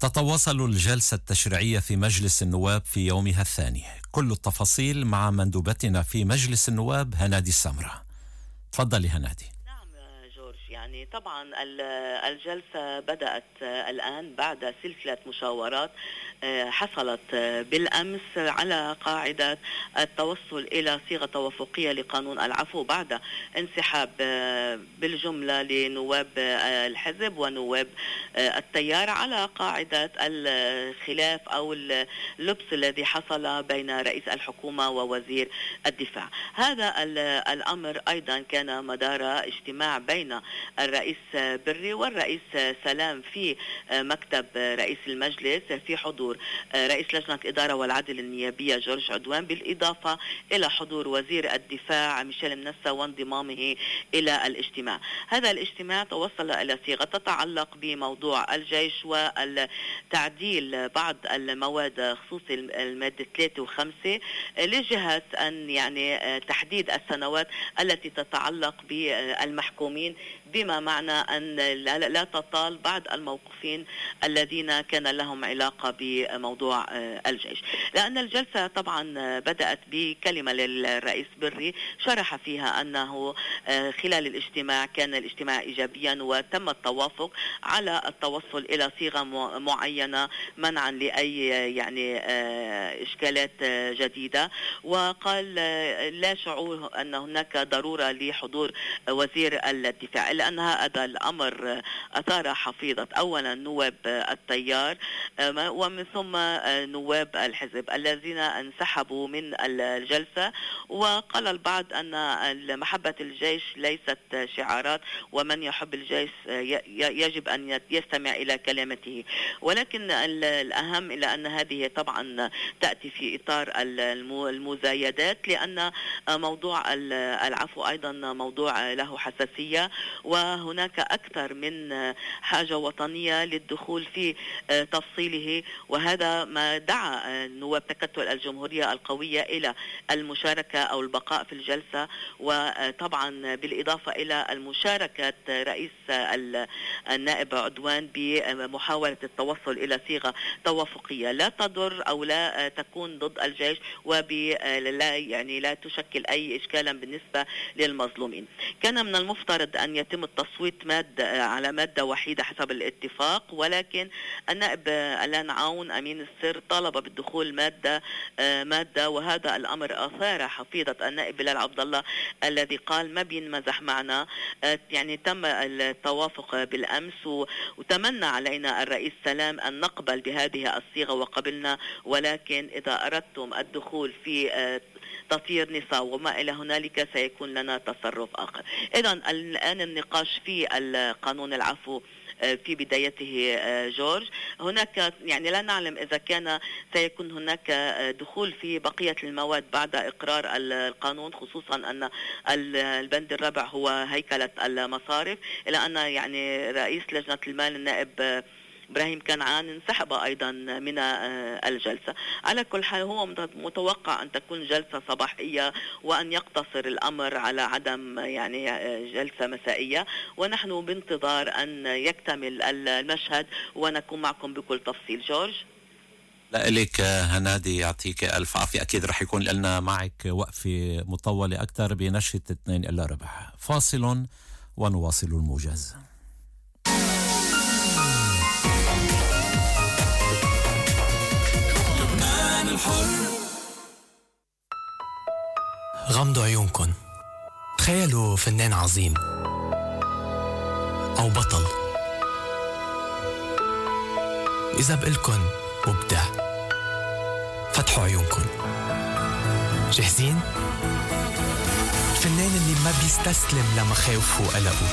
تتواصل الجلسة التشريعية في مجلس النواب في يومها الثاني. كل التفاصيل مع مندوبتنا في مجلس النواب هنادي السمرة. تفضلي هنادي. نعم جورج، يعني طبعا الجلسة بدأت الآن بعد سلسلة مشاورات حصلت بالأمس على قاعدة التوصل إلى صيغة توافقية لقانون العفو بعد انسحاب بالجملة لنواب الحزب ونواب التيار على قاعدة الخلاف أو اللبس الذي حصل بين رئيس الحكومة ووزير الدفاع. هذا الأمر أيضا كان مدار اجتماع بين الرئيس بري والرئيس سلام في مكتب رئيس المجلس في حضور رئيس لجنة الإدارة والعدل النيابية جورج عدوان، بالإضافة إلى حضور وزير الدفاع ميشيل منسا وانضمامه إلى الاجتماع. هذا الاجتماع توصل إلى صيغة تتعلق بموضوع الجيش والتعديل بعض المواد خصوص المادة 3 و5 لجهة أن يعني تحديد السنوات التي تتعلق بالمحكومين، بما معنى أن لا تطال بعض الموقوفين الذين كان لهم علاقة بموضوع الجيش. لأن الجلسة طبعا بدأت بكلمة للرئيس بري شرح فيها أنه خلال الاجتماع كان الاجتماع إيجابيا وتم التوافق على التوصل إلى صيغة معينة منعا لأي يعني إشكالات جديدة. وقال لا شعور أن هناك ضرورة لحضور وزير الدفاع، إلا أن هذا الأمر أثار حفيظة أولا نواب التيار ومن ثم نواب الحزب الذين انسحبوا من الجلسة. وقال البعض أن محبة الجيش ليست شعارات، ومن يحب الجيش يجب أن يستمع إلى كلمته، ولكن الأهم إلى أن هذه طبعا تأتي في إطار المزايدات، لأن موضوع العفو أيضا موضوع له حساسية، وهناك أكثر من حاجة وطنية للدخول في تفصيله. وهذا ما دعا نواب تكتل الجمهورية القوية إلى المشاركة أو البقاء في الجلسة، وطبعا بالإضافة إلى المشاركة رئيس النائب عدوان بمحاولة التوصل إلى صيغة توافقية لا تضر أو لا تكون ضد الجيش لا تشكل أي إشكالا بالنسبة للمظلومين. كان من المفترض أن يتم التصويت على مادة وحيدة حسب الاتفاق، ولكن النائب ألان عون أمين السر طالب بالدخول مادة، وهذا الأمر أثار حفيظة النائب بلال عبد الله الذي قال ما بينمزح معنا. يعني تم التوافق بالأمس وتمنى علينا الرئيس سلام أن نقبل بهذه الصيغة وقبلنا، ولكن إذا أردتم الدخول في تطير نساء وما إلى هنالك سيكون لنا تصرف آخر. إذن الآن النقاش في القانون العفو في بدايته جورج. هناك يعني لا نعلم إذا كان سيكون هناك دخول في بقية المواد بعد إقرار القانون، خصوصا أن البند الرابع هو هيكلة المصارف، إلى أن يعني رئيس لجنة المال النائب إبراهيم كنعان انسحب أيضا من الجلسة. على كل حال هو متوقع أن تكون جلسة صباحية وأن يقتصر الأمر على عدم يعني جلسة مسائية، ونحن بانتظار أن يكتمل المشهد ونكون معكم بكل تفصيل. جورج. لا إليك هنادي، يعطيك ألف عافية. أكيد رح يكون لنا معك وقفة مطولة أكثر بنشرة 2 إلا ربع. فاصل ونواصل الموجز. غمضوا عيونكن، تخيلوا فنان عظيم أو بطل. إذا بقلكن مبدع، فتحوا عيونكن. جاهزين؟ الفنان اللي ما بيستسلم لمخاوفه وقلقه،